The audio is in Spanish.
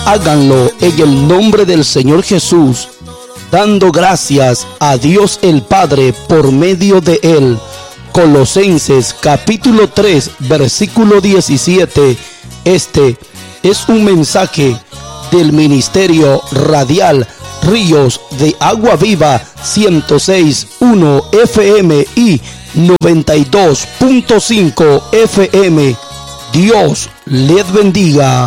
Háganlo en el nombre del Señor Jesús, dando gracias a Dios el Padre por medio de Él. Colosenses capítulo 3, versículo 17. Este es un mensaje del Ministerio Radial Ríos de Agua Viva 106.1 FM y 92.5 FM. Dios les bendiga.